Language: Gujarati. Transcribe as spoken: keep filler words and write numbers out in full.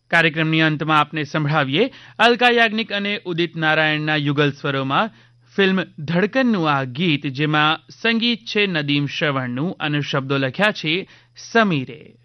કાર્યક્રમની અંતમાં આપને સંભળાવીએ અલકા યાજ્ઞિક અને ઉદિત નારાયણના યુગલ સ્વરોમાં ફિલ્મ ધડકનનું આ ગીત, જેમાં સંગીત છે નદીમ શ્રવણનું અને શબ્દો લખ્યા છે સમીરે.